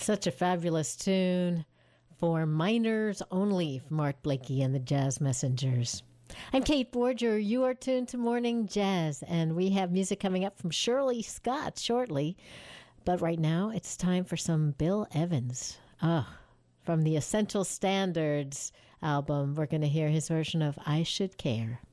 Such a fabulous tune for minors only, from Art Blakey and the Jazz Messengers. I'm Kate Borger. You are tuned to Morning Jazz, and we have music coming up from Shirley Scott shortly. But right now, it's time for some Bill Evans. From the Essential Standards album, we're going to hear his version of I Should Care.